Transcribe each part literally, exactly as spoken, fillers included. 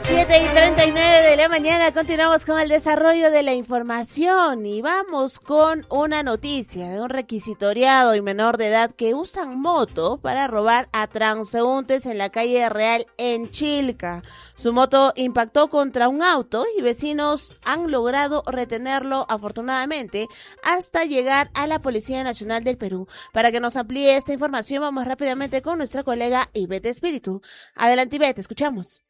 siete y treinta y nueve de la mañana, continuamos con el desarrollo de la información y vamos con una noticia de un requisitoriado y menor de edad que usan moto para robar a transeúntes en la calle Real en Chilca. Su moto impactó contra un auto y vecinos han logrado retenerlo afortunadamente hasta llegar a la Policía Nacional del Perú. Para que nos amplíe esta información vamos rápidamente con nuestra colega Ivette Espíritu. Adelante Ivette, escuchamos.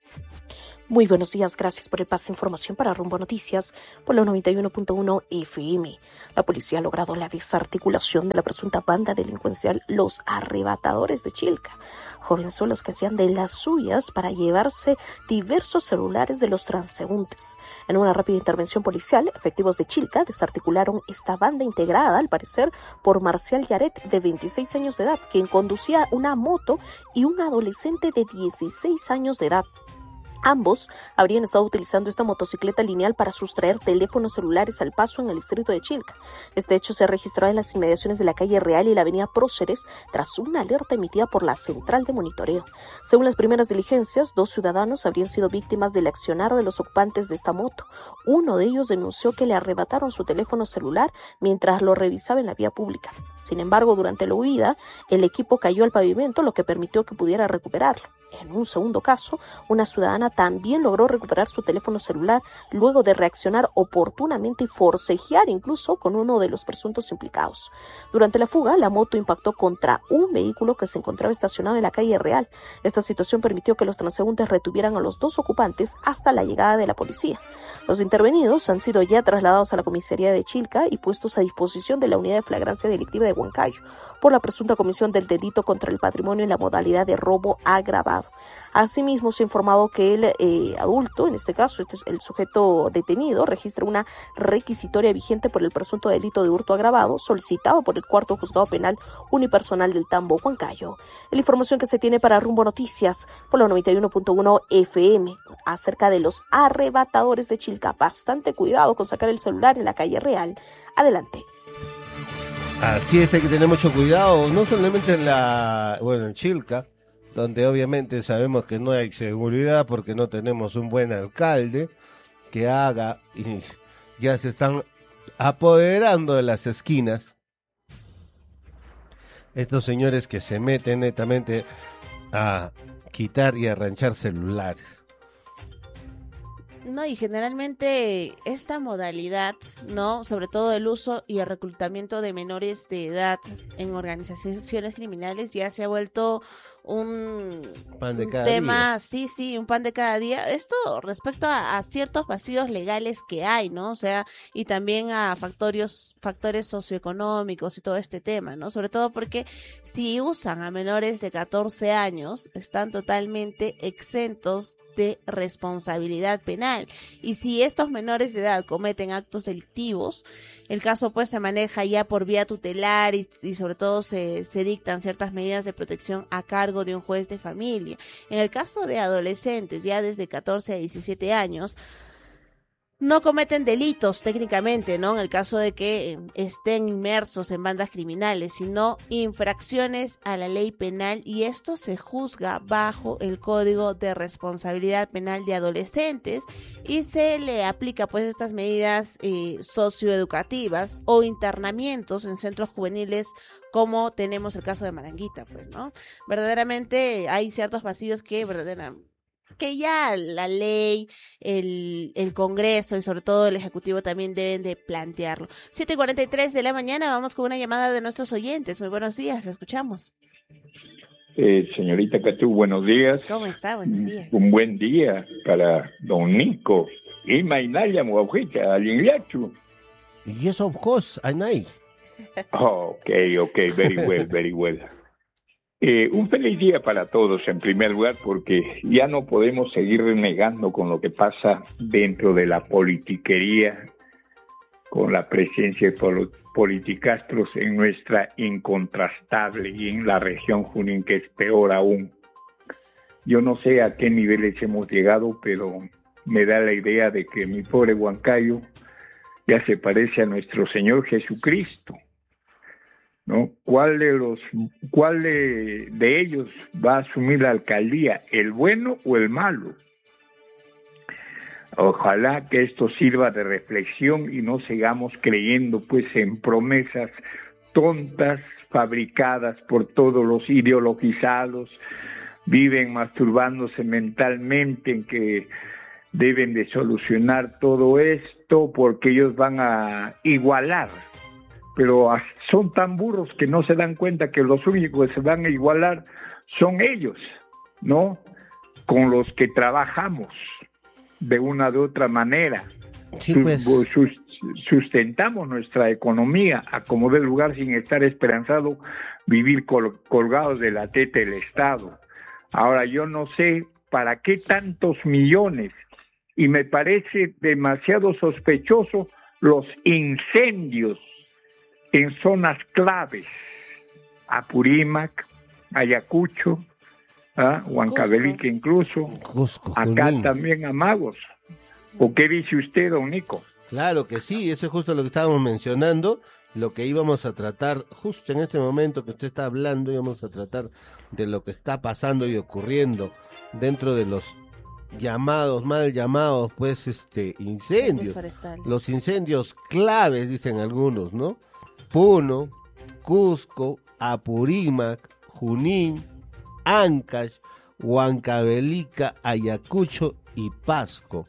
Muy buenos días, gracias por el pase de información para Rumbo Noticias por la noventa y uno punto uno F M. La policía ha logrado la desarticulación de la presunta banda delincuencial Los Arrebatadores de Chilca, jovenzuelos que hacían de las suyas para llevarse diversos celulares de los transeúntes. En una rápida intervención policial, efectivos de Chilca desarticularon esta banda integrada, al parecer, por Marcial Yaret, de veintiséis años de edad, quien conducía una moto, y un adolescente de dieciséis años de edad. Ambos habrían estado utilizando esta motocicleta lineal para sustraer teléfonos celulares al paso en el distrito de Chilca. Este hecho se ha registrado en las inmediaciones de la calle Real y la avenida Próceres tras una alerta emitida por la central de monitoreo. Según las primeras diligencias, dos ciudadanos habrían sido víctimas del accionar de los ocupantes de esta moto. Uno de ellos denunció que le arrebataron su teléfono celular mientras lo revisaba en la vía pública. Sin embargo, durante la huida, el equipo cayó al pavimento, lo que permitió que pudiera recuperarlo. En un segundo caso, una ciudadana también logró recuperar su teléfono celular luego de reaccionar oportunamente y forcejear incluso con uno de los presuntos implicados. Durante la fuga, la moto impactó contra un vehículo que se encontraba estacionado en la calle Real. Esta situación permitió que los transeúntes retuvieran a los dos ocupantes hasta la llegada de la policía. Los intervenidos han sido ya trasladados a la comisaría de Chilca y puestos a disposición de la unidad de flagrancia delictiva de Huancayo por la presunta comisión del delito contra el patrimonio en la modalidad de robo agravado. Asimismo, se ha informado que el eh, adulto, en este caso este es el sujeto detenido, registra una requisitoria vigente por el presunto delito de hurto agravado solicitado por el cuarto juzgado penal unipersonal del Tambo, Huancayo. La información que se tiene para Rumbo Noticias por la noventa y uno punto uno F M acerca de los arrebatadores de Chilca. Bastante cuidado con sacar el celular en la calle Real. Adelante. Así es, hay que tener mucho cuidado, no solamente en la, bueno, en Chilca, donde obviamente sabemos que no hay seguridad porque no tenemos un buen alcalde que haga, y ya se están apoderando de las esquinas estos señores que se meten netamente a quitar y arranchar celulares. No, y generalmente esta modalidad, ¿no? Sobre todo el uso y el reclutamiento de menores de edad en organizaciones criminales ya se ha vuelto un, pan de un cada tema, día. sí, sí, un pan de cada día. Esto respecto a, a ciertos vacíos legales que hay, ¿no? O sea, y también a factores, factores socioeconómicos y todo este tema, ¿no? Sobre todo porque si usan a menores de catorce años, están totalmente exentos de responsabilidad penal. Y si estos menores de edad cometen actos delictivos, el caso pues se maneja ya por vía tutelar y, y sobre todo se, se dictan ciertas medidas de protección a cargo de un juez de familia. En el caso de adolescentes ya desde catorce a diecisiete años, no cometen delitos técnicamente, ¿no? En el caso de que eh, estén inmersos en bandas criminales, sino infracciones a la ley penal, y esto se juzga bajo el Código de Responsabilidad Penal de Adolescentes y se le aplica pues estas medidas eh, socioeducativas o internamientos en centros juveniles, como tenemos el caso de Maranguita, pues, ¿no? Verdaderamente hay ciertos vacíos que verdaderamente que ya la ley, el, el Congreso y sobre todo el Ejecutivo también deben de plantearlo. siete y cuarenta y tres de la mañana, vamos con una llamada de nuestros oyentes. Muy buenos días, lo escuchamos. Eh, señorita Catú, buenos días. ¿Cómo está? Buenos días. Un buen día para don Nico. Y Mainaya Muajita, Alinyachu. Yes, of course, Anay. Oh, ok, ok, very well, very well. Eh, un feliz día para todos en primer lugar, porque ya no podemos seguir renegando con lo que pasa dentro de la politiquería, con la presencia de pol- politicastros en nuestra incontrastable y en la región Junín, que es peor aún. Yo no sé a qué niveles hemos llegado, pero me da la idea de que mi pobre Huancayo ya se parece a nuestro Señor Jesucristo, ¿no? ¿Cuál de los, cuál de, de ellos va a asumir la alcaldía, el bueno o el malo? Ojalá que esto sirva de reflexión y no sigamos creyendo pues en promesas tontas fabricadas por todos los ideologizados. Viven masturbándose mentalmente en que deben de solucionar todo esto porque ellos van a igualar, pero son tan burros que no se dan cuenta que los únicos que se van a igualar son ellos, ¿no? Con los que trabajamos de una u otra manera. Sí, pues. Sus, sustentamos nuestra economía a como del lugar sin estar esperanzado vivir col, colgados de la teta del Estado. Ahora yo no sé para qué tantos millones, y me parece demasiado sospechoso los incendios en zonas claves, Apurímac, Ayacucho, ¿ah? Huancavelica incluso, Cusco, acá Junín. también Amagos. ¿O qué dice usted, don Nico? Claro que sí, eso es justo lo que estábamos mencionando, lo que íbamos a tratar justo en este momento que usted está hablando, íbamos a tratar de lo que está pasando y ocurriendo dentro de los llamados, mal llamados, pues, este, incendios. Los incendios claves, dicen algunos, ¿no? Puno, Cusco, Apurímac, Junín, Ancash, Huancavelica, Ayacucho y Pasco.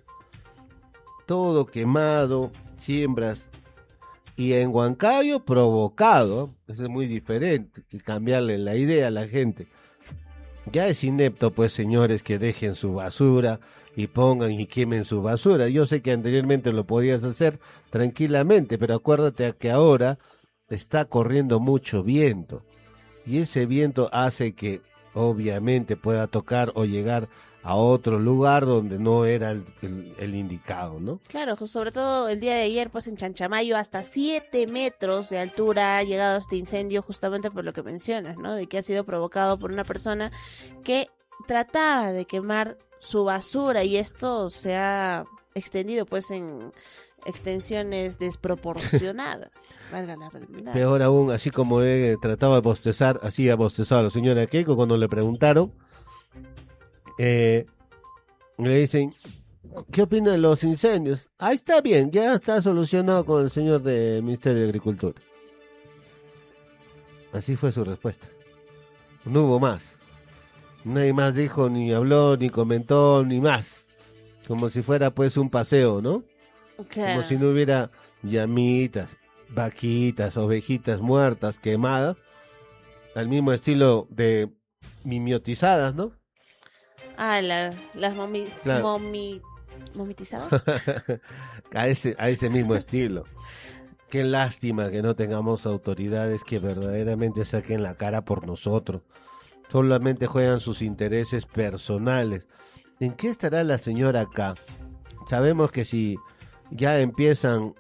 Todo quemado, siembras, y en Huancayo provocado. Eso es muy diferente, que cambiarle la idea a la gente. Ya es inepto, pues, señores, que dejen su basura y pongan y quemen su basura. Yo sé que anteriormente lo podías hacer tranquilamente, pero acuérdate que ahora está corriendo mucho viento, y ese viento hace que obviamente pueda tocar o llegar a otro lugar donde no era el, el, el indicado, ¿no? Claro, sobre todo el día de ayer, pues en Chanchamayo, hasta siete metros de altura ha llegado este incendio, justamente por lo que mencionas, ¿no? De que ha sido provocado por una persona que trataba de quemar su basura, y esto se ha extendido, pues, en extensiones desproporcionadas, valga la redundancia. Peor aún, así como he tratado de bostezar, así ha bostezado a la señora Keiko cuando le preguntaron. Eh, le dicen, ¿qué opina de los incendios? Ah, está bien, ya está solucionado con el señor del Ministerio de Agricultura. Así fue su respuesta. No hubo más. Nadie más dijo, ni habló, ni comentó, ni más. Como si fuera pues un paseo, ¿no? Claro. Como si no hubiera llamitas, vaquitas, ovejitas muertas, quemadas, al mismo estilo de mimiotizadas, ¿no? Ah, las, las momi, Claro. momi, momitizadas. a ese a ese mismo estilo. Qué lástima que no tengamos autoridades que verdaderamente saquen la cara por nosotros. Solamente juegan sus intereses personales. ¿En qué estará la señora acá? Sabemos que si ya empiezan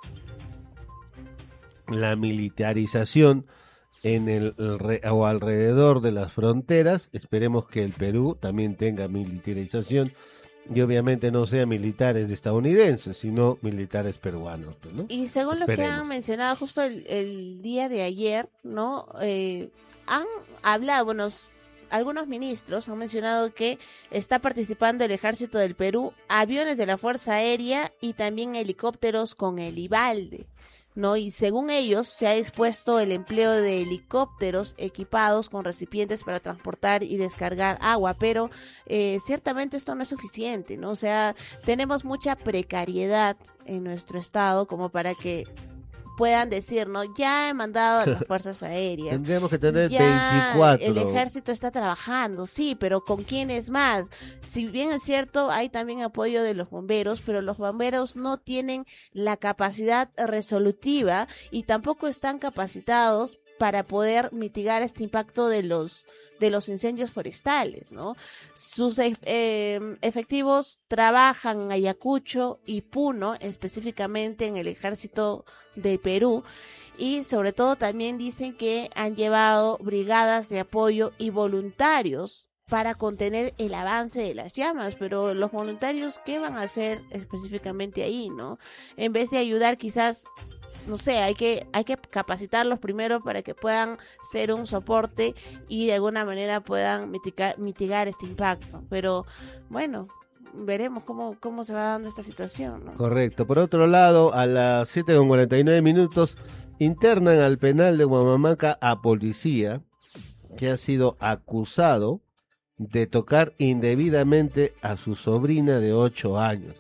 la militarización en el, el re, o alrededor de las fronteras, esperemos que el Perú también tenga militarización, y obviamente no sean militares estadounidenses, sino militares peruanos, ¿no? Y según Esperemos. lo que han mencionado justo el, el día de ayer, ¿no? Eh, han hablado, bueno, algunos ministros han mencionado que está participando el Ejército del Perú, aviones de la Fuerza Aérea y también helicópteros con el Ivalde, ¿no? Y según ellos se ha dispuesto el empleo de helicópteros equipados con recipientes para transportar y descargar agua, pero eh, ciertamente esto no es suficiente, ¿no? O sea, tenemos mucha precariedad en nuestro estado como para que puedan decir, ¿no? Ya he mandado a las fuerzas aéreas. Tendríamos que tener Ya veinticuatro. el ejército está trabajando, sí, pero ¿con quiénes más? Si bien es cierto, hay también apoyo de los bomberos, pero los bomberos no tienen la capacidad resolutiva y tampoco están capacitados para poder mitigar este impacto de los de los incendios forestales, ¿no? Sus eh, efectivos trabajan en Ayacucho y Puno, específicamente en el ejército de Perú, y sobre todo también dicen que han llevado brigadas de apoyo y voluntarios para contener el avance de las llamas, pero los voluntarios, ¿qué van a hacer específicamente ahí, no? En vez de ayudar, quizás, no sé, hay que hay que capacitarlos primero para que puedan ser un soporte y de alguna manera puedan mitigar, mitigar este impacto. Pero bueno, veremos cómo, cómo se va dando esta situación, ¿no? Correcto. Por otro lado, a las siete con cuarenta y nueve minutos, internan al penal de Huamamaca a policía que ha sido acusado de tocar indebidamente a su sobrina de ocho años.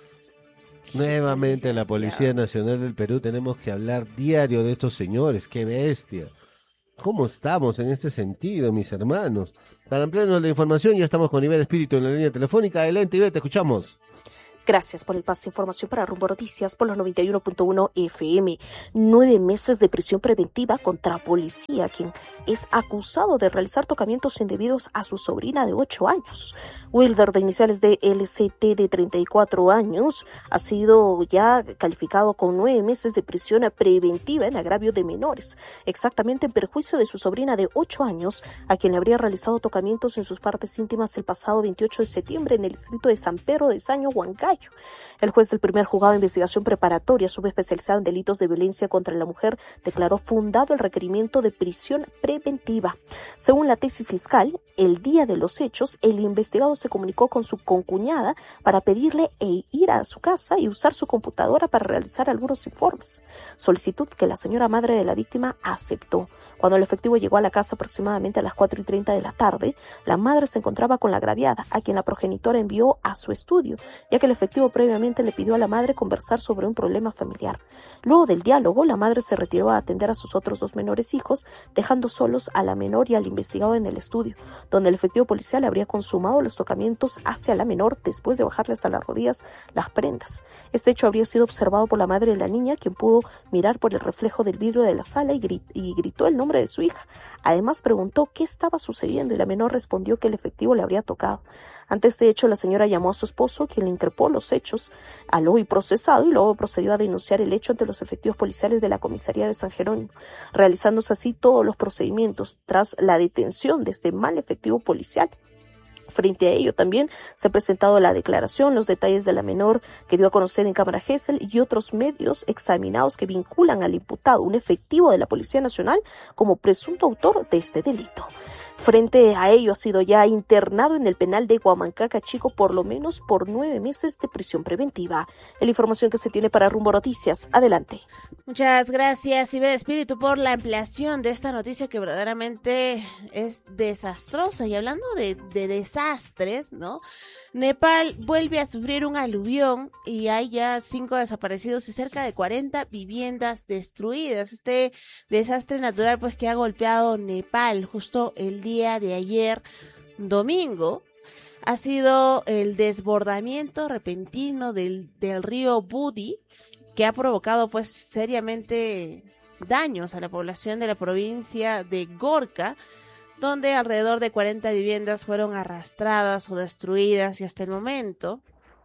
Nuevamente la Policía Nacional del Perú, tenemos que hablar diario de estos señores, qué bestia. ¿Cómo estamos en este sentido, mis hermanos? Para ampliarnos la información, ya estamos con Ivette Espíritu en la línea telefónica. Adelante, Ivette, te escuchamos. Gracias por el pase de información para Rumbo Noticias por los noventa y uno punto uno F M. Nueve meses de prisión preventiva contra policía, quien es acusado de realizar tocamientos indebidos a su sobrina de ocho años. Wilder, de iniciales de L C T, de treinta y cuatro años, ha sido ya calificado con nueve meses de prisión preventiva en agravio de menores, exactamente en perjuicio de su sobrina de ocho años, a quien le habría realizado tocamientos en sus partes íntimas el pasado veintiocho de septiembre en el distrito de San Pedro de Saño, Huancayo. El juez del primer juzgado de investigación preparatoria, subespecializado en delitos de violencia contra la mujer, declaró fundado el requerimiento de prisión preventiva. Según la tesis fiscal, el día de los hechos, el investigado se comunicó con su concuñada para pedirle e ir a su casa y usar su computadora para realizar algunos informes, solicitud que la señora madre de la víctima aceptó. Cuando el efectivo llegó a la casa aproximadamente a las cuatro y treinta de la tarde, la madre se encontraba con la agraviada, a quien la progenitora envió a su estudio, ya que el efectivo previamente le pidió a la madre conversar sobre un problema familiar. Luego del diálogo, la madre se retiró a atender a sus otros dos menores hijos, dejando solos a la menor y al investigado en el estudio, donde el efectivo policial habría consumado los tocamientos hacia la menor después de bajarle hasta las rodillas las prendas. Este hecho habría sido observado por la madre de la niña, quien pudo mirar por el reflejo del vidrio de la sala y, grit- y gritó el nombre de su hija. Además preguntó qué estaba sucediendo y la menor respondió que el efectivo le habría tocado. Ante este hecho, la señora llamó a su esposo, quien le increpó los hechos al hoy procesado, y luego procedió a denunciar el hecho ante los efectivos policiales de la comisaría de San Jerónimo, realizándose así todos los procedimientos tras la detención de este mal efectivo policial. Frente a ello también se ha presentado la declaración, los detalles de la menor que dio a conocer en Cámara Gesell y otros medios examinados que vinculan al imputado, un efectivo de la Policía Nacional, como presunto autor de este delito. Frente a ello ha sido ya internado en el penal de Huamancaca Chico por lo menos por nueve meses de prisión preventiva. Es la información que se tiene para Rumbo Noticias. Adelante. Muchas gracias, Ivette Espíritu, por la ampliación de esta noticia que verdaderamente es desastrosa. Y hablando de, de desastres, ¿no? Nepal vuelve a sufrir un aluvión y hay ya cinco desaparecidos y cerca de cuarenta viviendas destruidas. Este desastre natural, pues, que ha golpeado Nepal justo el día de ayer, domingo, ha sido el desbordamiento repentino del, del río Budi, que ha provocado, pues, seriamente daños a la población de la provincia de Gorka, donde alrededor de cuarenta viviendas fueron arrastradas o destruidas y hasta el momento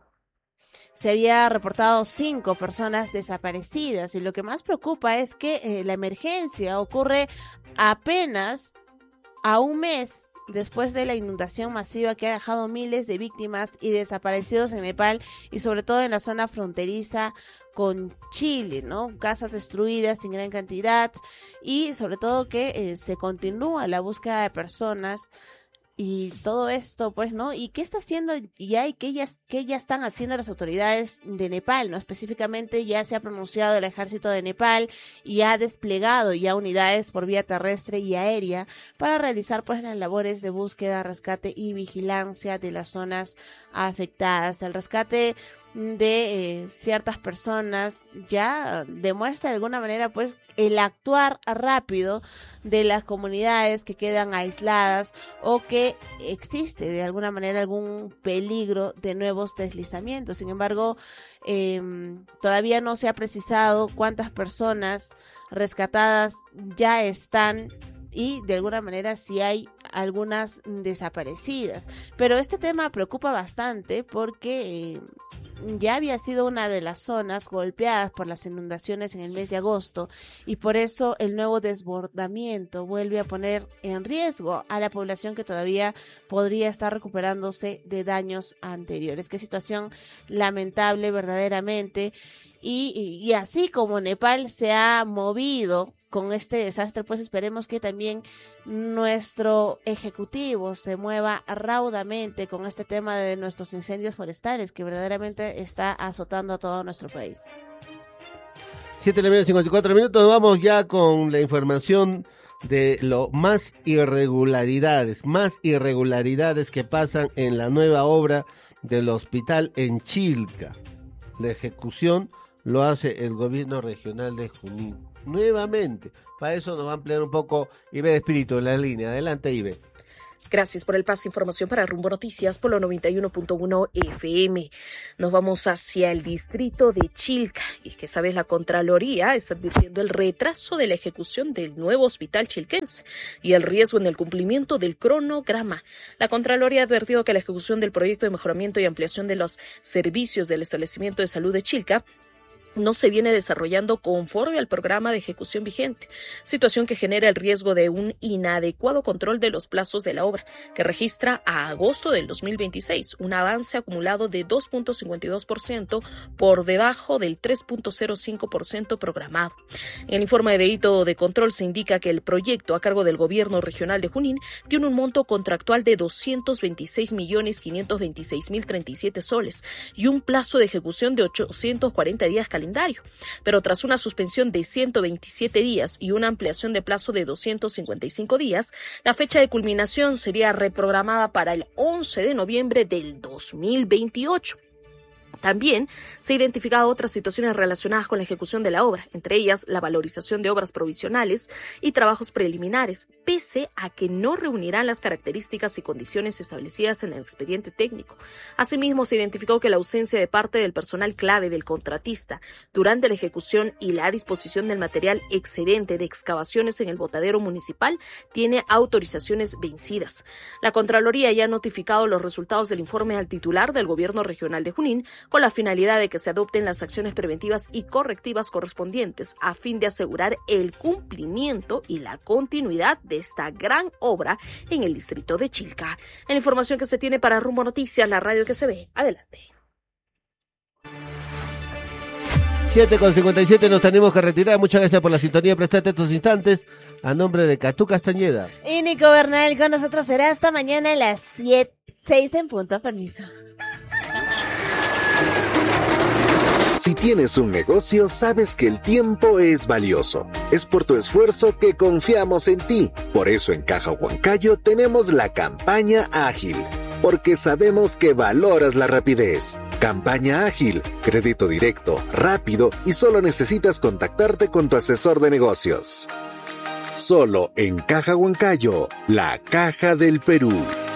se había reportado cinco personas desaparecidas. Y lo que más preocupa es que eh, la emergencia ocurre apenas a un mes después de la inundación masiva que ha dejado miles de víctimas y desaparecidos en Nepal y sobre todo en la zona fronteriza con Chile, ¿no? Casas destruidas en gran cantidad y sobre todo que eh, se continúa la búsqueda de personas y todo esto, pues, ¿no? ¿Y qué está haciendo ya y qué ya, qué ya están haciendo las autoridades de Nepal, ¿no? Específicamente ya se ha pronunciado el ejército de Nepal y ha desplegado ya unidades por vía terrestre y aérea para realizar, pues, las labores de búsqueda, rescate y vigilancia de las zonas afectadas. El rescate de eh, ciertas personas ya demuestra de alguna manera, pues, el actuar rápido de las comunidades que quedan aisladas o que existe de alguna manera algún peligro de nuevos deslizamientos. Sin embargo, eh, todavía no se ha precisado cuántas personas rescatadas ya están y de alguna manera sí hay algunas desaparecidas. Pero este tema preocupa bastante porque eh, ya había sido una de las zonas golpeadas por las inundaciones en el mes de agosto y por eso el nuevo desbordamiento vuelve a poner en riesgo a la población que todavía podría estar recuperándose de daños anteriores. Qué situación lamentable verdaderamente. Y, y, y así como Nepal se ha movido con este desastre, pues esperemos que también nuestro ejecutivo se mueva raudamente con este tema de nuestros incendios forestales que verdaderamente está azotando a todo nuestro país. siete de la mañana, cincuenta y cuatro minutos, vamos ya con la información de lo más irregularidades, más irregularidades que pasan en la nueva obra del hospital en Chilca. La ejecución lo hace el gobierno regional de Junín. Nuevamente, para eso nos va a ampliar un poco Ibe de Espíritu en la línea. Adelante, Ibe. Gracias por el pase. Información para Rumbo Noticias por la noventa y uno punto uno F M. Nos vamos hacia el distrito de Chilca. Y es que, sabes, la Contraloría está advirtiendo el retraso de la ejecución del nuevo hospital chilquense y el riesgo en el cumplimiento del cronograma. La Contraloría advirtió que la ejecución del proyecto de mejoramiento y ampliación de los servicios del establecimiento de salud de Chilca no se viene desarrollando conforme al programa de ejecución vigente, situación que genera el riesgo de un inadecuado control de los plazos de la obra, que registra a agosto del dos mil veintiséis un avance acumulado de dos punto cincuenta y dos por ciento por debajo del tres punto cero cinco por ciento programado. En el informe de hito de control se indica que el proyecto a cargo del gobierno regional de Junín tiene un monto contractual de doscientos veintiséis millones quinientos veintiséis mil treinta y siete soles y un plazo de ejecución de ochocientos cuarenta días calendario. Pero tras una suspensión de ciento veintisiete días y una ampliación de plazo de doscientos cincuenta y cinco días, la fecha de culminación sería reprogramada para el once de noviembre del dos mil veintiocho. También se han identificado otras situaciones relacionadas con la ejecución de la obra, entre ellas la valorización de obras provisionales y trabajos preliminares, pese a que no reunirán las características y condiciones establecidas en el expediente técnico. Asimismo, se identificó que la ausencia de parte del personal clave del contratista durante la ejecución y la disposición del material excedente de excavaciones en el botadero municipal tiene autorizaciones vencidas. La Contraloría ya ha notificado los resultados del informe al titular del Gobierno Regional de Junín, con la finalidad de que se adopten las acciones preventivas y correctivas correspondientes a fin de asegurar el cumplimiento y la continuidad de esta gran obra en el distrito de Chilca. En la información que se tiene para Rumbo Noticias, la radio que se ve. Adelante. siete con cincuenta y siete, nos tenemos que retirar. Muchas gracias por la sintonía. Prestate estos instantes a nombre de Catú Castañeda. Y Nico Bernal con nosotros será hasta mañana a las siete, seis en punto. Permiso. Si tienes un negocio, sabes que el tiempo es valioso. Es por tu esfuerzo que confiamos en ti. Por eso en Caja Huancayo tenemos la campaña ágil, porque sabemos que valoras la rapidez. Campaña ágil, crédito directo, rápido y solo necesitas contactarte con tu asesor de negocios. Solo en Caja Huancayo, la Caja del Perú.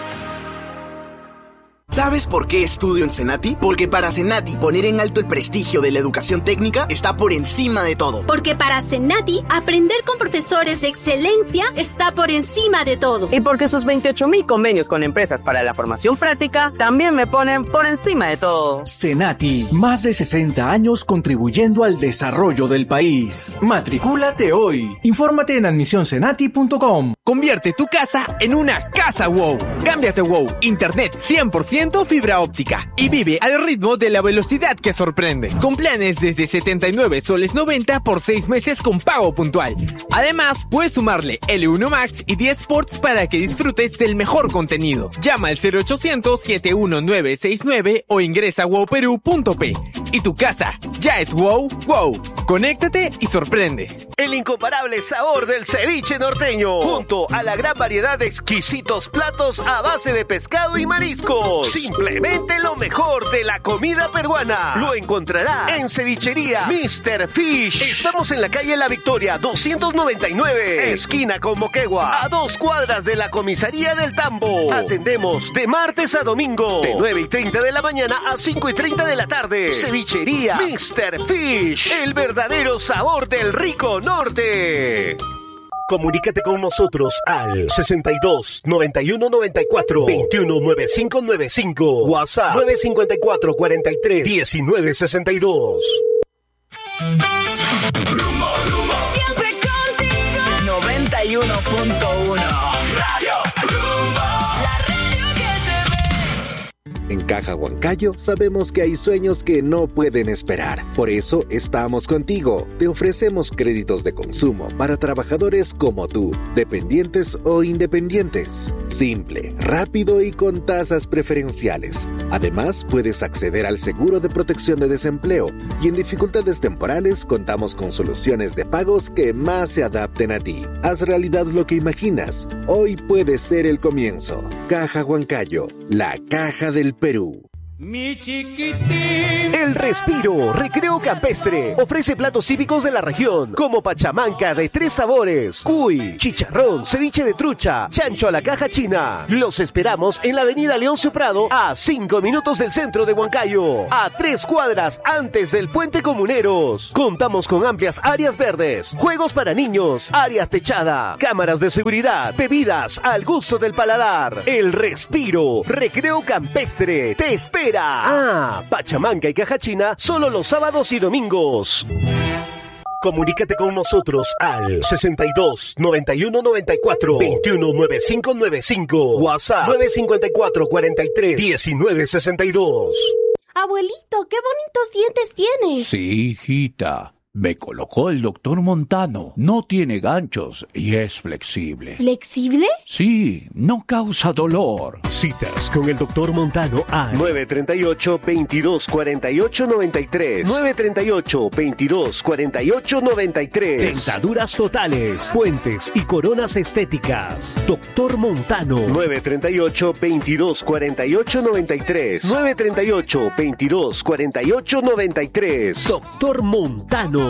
¿Sabes por qué estudio en Senati? Porque para Senati poner en alto el prestigio de la educación técnica está por encima de todo. Porque para Senati aprender con profesores de excelencia está por encima de todo. Y porque sus veintiocho mil convenios con empresas para la formación práctica también me ponen por encima de todo. Senati, más de sesenta años contribuyendo al desarrollo del país. Matricúlate hoy. Infórmate en admisión senati punto com. Convierte tu casa en una casa WOW. Cámbiate WOW, internet cien por ciento fibra óptica y vive al ritmo de la velocidad que sorprende. Con planes desde setenta y nueve soles noventa por seis meses con pago puntual. Además, puedes sumarle L uno Max y diez Sports para que disfrutes del mejor contenido. Llama al cero ochocientos, siete uno nueve seis nueve o ingresa a wow perú punto pe. Y tu casa ya es WOW, WOW. Conéctate y sorprende. El incomparable sabor del ceviche norteño, junto a la gran variedad de exquisitos platos a base de pescado y mariscos. Simplemente lo mejor de la comida peruana. Lo encontrarás en Cevichería míster Fish. Estamos en la calle La Victoria, doscientos noventa y nueve, esquina con Moquegua, a dos cuadras de la comisaría del Tambo. Atendemos de martes a domingo, de nueve y treinta de la mañana a cinco y treinta de la tarde. Cevichería míster Fish, el verdadero sabor del rico norte. Comunícate con nosotros al sesenta y dos, noventa y uno, noventa y cuatro, veintiuno, noventa y cinco noventa y cinco. WhatsApp nueve cinco cuatro, cuarenta y tres, diecinueve sesenta y dos. Rumbo, rumbo. Siempre contigo. noventa y uno punto uno. Radio Rumbo. La radio que se ve. En Caja Huancayo sabemos que hay sueños que no pueden esperar. Por eso estamos contigo. Te ofrecemos créditos de consumo para trabajadores como tú, dependientes o independientes. Simple, rápido y con tasas preferenciales. Además, puedes acceder al seguro de protección de desempleo y en dificultades temporales contamos con soluciones de pagos que más se adapten a ti. Haz realidad lo que imaginas. Hoy puede ser el comienzo. Caja Huancayo, la caja del Perú. Mi chiquitín. El Respiro Recreo Campestre ofrece platos típicos de la región, como pachamanca de tres sabores, cuy, chicharrón, ceviche de trucha, chancho a la caja china. Los esperamos en la avenida Leoncio Prado, a cinco minutos del centro de Huancayo, a tres cuadras antes del Puente Comuneros. Contamos con amplias áreas verdes, juegos para niños, áreas techada, cámaras de seguridad, bebidas al gusto del paladar. El Respiro Recreo Campestre te espera. Ah, pachamanca y caja china solo los sábados y domingos. Comunícate con nosotros al sesenta y dos, noventa y uno, noventa y cuatro, veintiuno, noventa y cinco noventa y cinco. WhatsApp nueve cinco cuatro, cuarenta y tres, diecinueve sesenta y dos. Abuelito, qué bonitos dientes tienes. Sí, hijita. Me colocó el doctor Montano. No tiene ganchos y es flexible. ¿Flexible? Sí, no causa dolor. Citas con el doctor Montano al nueve treinta y ocho, veintidós, cuarenta y ocho, noventa y tres. nueve treinta y ocho, veintidós, cuarenta y ocho, noventa y tres. Dentaduras totales, puentes y coronas estéticas. Doctor Montano. nueve treinta y ocho, veintidós, cuarenta y ocho, noventa y tres. nueve treinta y ocho, veintidós, cuarenta y ocho, noventa y tres. Doctor Montano.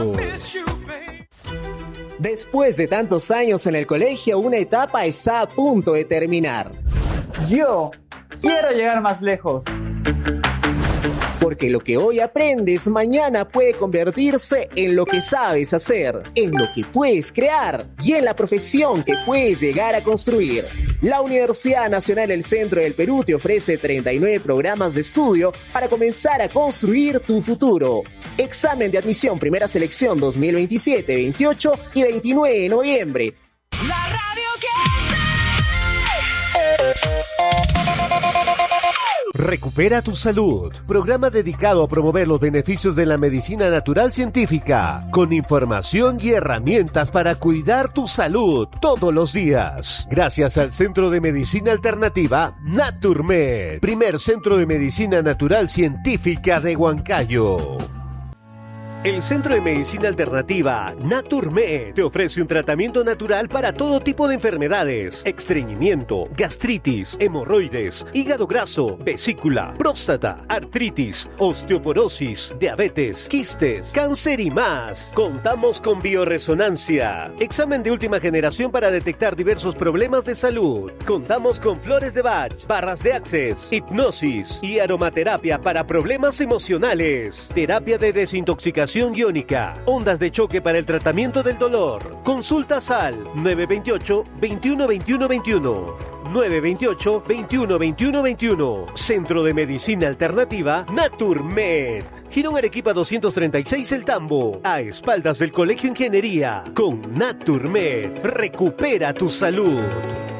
Después de tantos años en el colegio, una etapa está a punto de terminar. Yo quiero llegar más lejos. Porque lo que hoy aprendes mañana puede convertirse en lo que sabes hacer, en lo que puedes crear y en la profesión que puedes llegar a construir. La Universidad Nacional del Centro del Perú te ofrece treinta y nueve programas de estudio para comenzar a construir tu futuro. Examen de admisión primera selección dos mil veintisiete, veintiocho y veintinueve de noviembre. La radio que Recupera tu salud, programa dedicado a promover los beneficios de la medicina natural científica, con información y herramientas para cuidar tu salud todos los días. Gracias al Centro de Medicina Alternativa Naturmed, primer centro de medicina natural científica de Huancayo. El Centro de Medicina Alternativa Naturmed te ofrece un tratamiento natural para todo tipo de enfermedades: estreñimiento, gastritis, hemorroides, hígado graso, vesícula, próstata, artritis, osteoporosis, diabetes, quistes, cáncer y más. Contamos con bioresonancia, examen de última generación para detectar diversos problemas de salud. Contamos con flores de Bach, barras de Access, hipnosis y aromaterapia para problemas emocionales, terapia de desintoxicación iónica, ondas de choque para el tratamiento del dolor. Consultas al nueve veintiocho, veintiuno, veintiuno, veintiuno. nueve veintiocho, veintiuno, veintiuno, veintiuno. Centro de Medicina Alternativa Naturmed. Girón Arequipa doscientos treinta y seis El Tambo, a espaldas del Colegio Ingeniería. Con Naturmed, recupera tu salud.